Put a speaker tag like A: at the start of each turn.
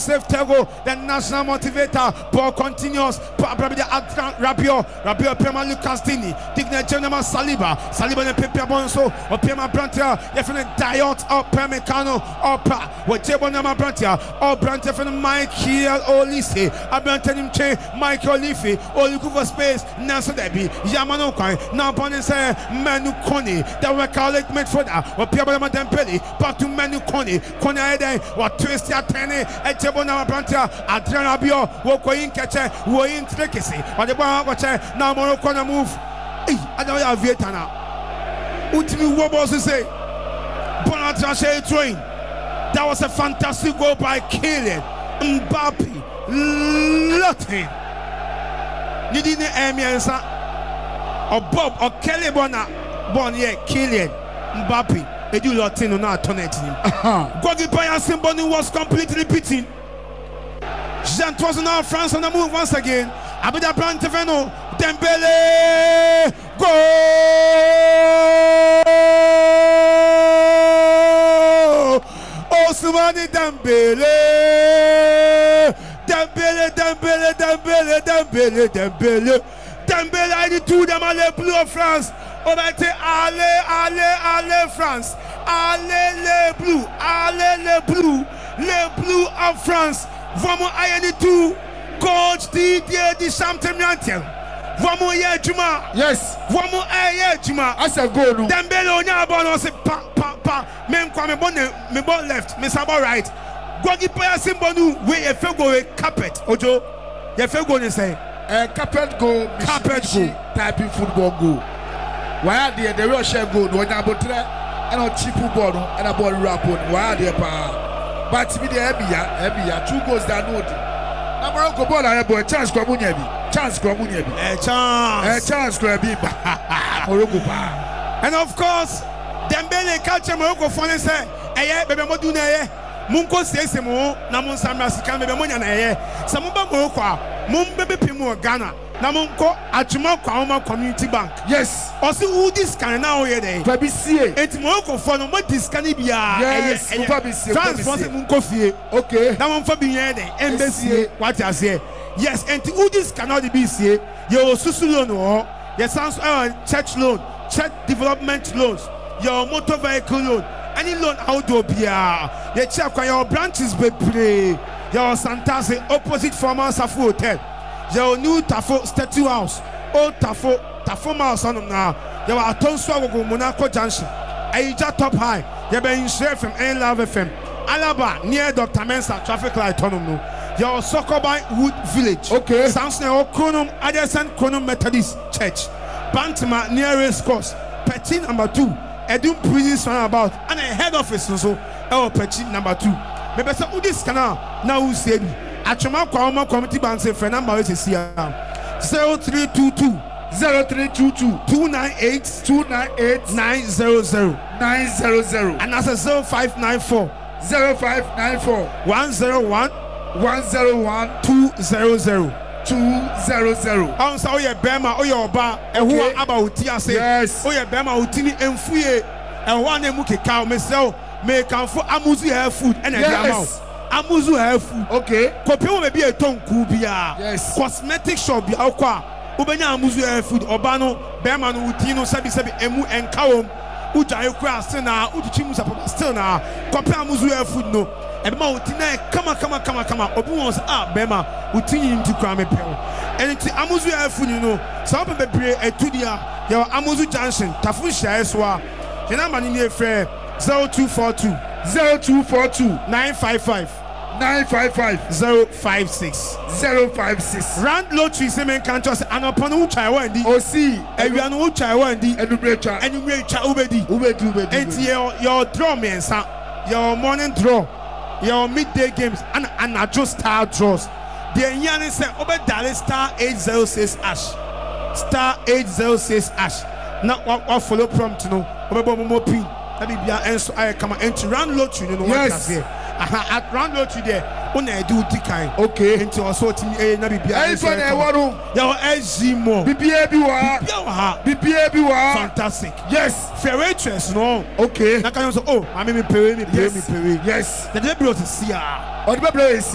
A: Safe Tego, the national motivator. Ball continues. Probably the Rabiot, Pema Lucastini, Digna Genema Saliba, and Pepia Bonso, or Pema Brantia, Yefan Diot, or Pemecano, or Pa, or Jebonama Brantia, or Brantia from Michael Olise, Abantanim Che, Michael Olifi, or Lukuva Space, Nasa Debi, Yamanokai, now Bonese, Manu Koni, that were collect Medfoda, or Piabama Dempeli, but to Manu Koni, Ede, or Twistia Penny, and Jebonama Brantia, Adrian Abio, Wokoin Catcher, Woin Trekisi, or the Bahawache, now Morocco move. I don't have Vietnam. Ultimate Wobos to say, Bonatrache train. That was a fantastic goal by Kylian Mbappe. Latin. Nidine Emiansa or Bob or Kelly Bona Bonnier Kylian Mbappe. They do Latin on our tournament. Gogi Bayan Simboni was completely beaten. Jean Toisonal France on the move once again. Abida Branteveno, Dembele, goal! Ousmane Dembele, I need to them allez bleu of France. On va être allez France, allez les bleus of France. Vamos ayani tout. Coach Didier Deschamps Temniantiel. Vamos ye Juma.
B: Yes.
A: Vamos ye Juma.
B: I said go no.
A: Dembele onya ball on say pa. Men kwa me bon left, me sabo right. Gogi player simbonu we e fe go we carpet. Ojo. Ye fe go ni say.
B: Carpet go.
A: Carpet go.
B: Type of football go. Why are the real share go? No nya botre. And on cheap ball no. And a ball rap on. Why are they pa? But me the Ebia 2 goals that no. Morocco ball a boy chance kwa munyebi chance kwa bi Morocco pa.
A: And of course Dembele catch Morocco phone say eye bebe modu na eye munko sese mo na mun samra sika bebe monya na eye samba Morocco a mun bebe pimu Ghana na munko atuma kwa Homa Community Bank.
B: Yes
A: osi who this can now here dey
B: fa bi sie
A: enti Morocco phone mo discan bia
B: yes fa bi sie
A: France phone munko fie
B: okay
A: na mun fa bi here dey embassy what you say. Yes, and to this cannot be see. Your social loan or your son's church loan, church development loans, your motor vehicle loan, any loan outdoor beer. Your check on your branches be play. Your Santase opposite former Safu Hotel. Your new Tafo Statue House. Old Tafo Mouse on them now. Your Atonswa Monaco Junction. Aija Top High. You're being shared from N Love FM. Alaba near Dr. Mensa traffic light autonomy. Your Sokobai Wood Village.
B: Okay.
A: Samson Okronum adjacent Kronum Methodist Church. Bantama near race course. Petit number 2. Edun prison about and a head office also. Petit number 2. Maybe some this canal now who said Achoma Kwama Committee Bank say for number is 0322 298 900 and that's a 0594 101 200. On sa oye bema oye oba ehua aba utia say
B: yes
A: oye bema utini emfuye ehua na mu keka me say me kanfo amuzu hair food and e amount amuzu hair food
B: okay
A: kopi wo be etonku bia
B: yes
A: cosmetic shop bia okwa ubenya amuzu hair food oba no bema no uti no sabi emu enkawom uja ekwa still na utuchi musa papa still na kopi amuzu hair food no ebema utina kama obi won say bema utini nti kwa me pel enti amuzu hair food no so obi bebre etudia your amuzu junction tafu share so a the number ni efre 0242 955 056 Rand lottery se men kan to say anopon wo chai wandi
B: o see
A: ewia no wo chai wandi
B: enubrecha
A: ubedi enti your draw mensa your morning draw your midday games and adjust star draws the yan say obedale star 806 ash na what follow prompt no obebo mo pin na bibia enso ay kama enti Rand lottery no what say at Rand lottery there una edu tikan
B: okay
A: enti also ti na bibia
B: enso na eworo
A: your SG
B: bibia bi wa
A: fantastic
B: yes
A: fair waitress no
B: okay
A: na kan so oh me pay
B: yes
A: the debut to see
B: o the